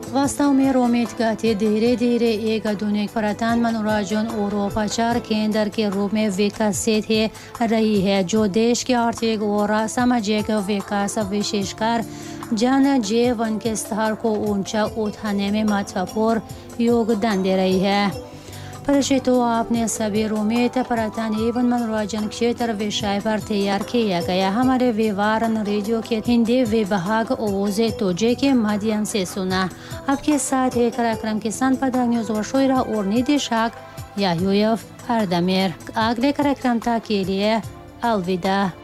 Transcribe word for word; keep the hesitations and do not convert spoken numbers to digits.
वास्ता उमेर उम्मीद करते धीरे धीरे एक आधुनिक पर्यटन मनोरंजन औरोपचार केंद्र के रूप में विकसित हो रही है, जो देश के आर्थिक और सामाजिक विकास विशेषकर जन जीवन के स्तर को ऊंचा उठाने में महत्वपूर्ण योगदान दे रही है। परिचितों, आपने सभी उम्मीद पर्यटन एवं मनोरंजन क्षेत्र विषय पर तैयार किया गया हमारे विवरण रेडियो के हिंदी विभाग ओजे तोजे के माध्यम से सुना। आपके साथ एक कार्यक्रम के संपादक न्यूज और शोयरा और निदेशक याह्यूफ अर्दमेर। अगले कार्यक्रम तक के लिए अलविदा।